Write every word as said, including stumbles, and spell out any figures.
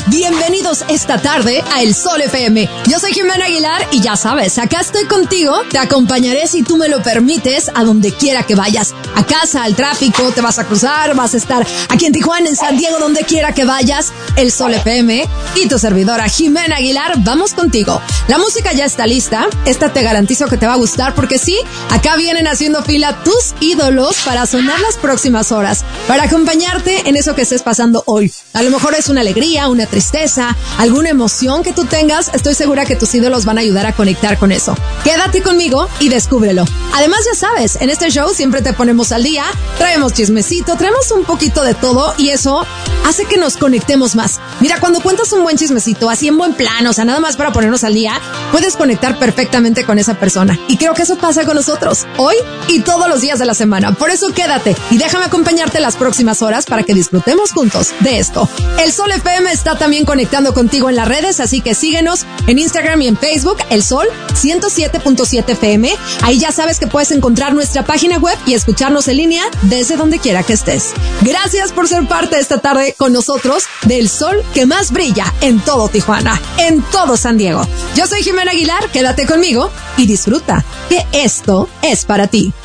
Bienvenidos esta tarde a El Sol F M. Yo soy Jimena Aguilar y ya sabes, acá estoy contigo. Te acompañaré si tú me lo permites a donde quiera que vayas. A casa, al tráfico, te vas a cruzar, vas a estar aquí en Tijuana, en San Diego, donde quiera que vayas. El Sol F M y tu servidora Jimena Aguilar, vamos contigo. La música ya está lista. Esta te garantizo que te va a gustar porque sí, acá vienen haciendo fila tus ídolos para sonar las próximas horas, para acompañarte en eso que estés pasando hoy. A lo mejor es una alegría, una tristeza, alguna emoción que tú tengas. Estoy segura que tus ídolos van a ayudar a conectar con eso. Quédate conmigo y descúbrelo. Además, ya sabes, en este show siempre te ponemos al día, traemos chismecito, traemos un poquito de todo y eso hace que nos conectemos más. Mira, cuando cuentas un buen chismecito, así en buen plan, o sea, nada más para ponernos al día, puedes conectar perfectamente con esa persona. Y creo que eso pasa con nosotros, hoy y todos los días de la semana. Por eso quédate y déjame acompañarte las próximas horas para que disfrutemos juntos de esto. El Sol F M está también conectando contigo en las redes, así que síguenos en Instagram y en Facebook, El Sol ciento siete punto siete F M. Ahí ya sabes que puedes encontrar nuestra página web y escucharnos en línea desde donde quiera que estés. Gracias por ser parte de esta tarde con nosotros del sol que más brilla en todo Tijuana, en todo San Diego. Yo soy Jimena Aguilar, quédate conmigo y disfruta, que esto es para ti.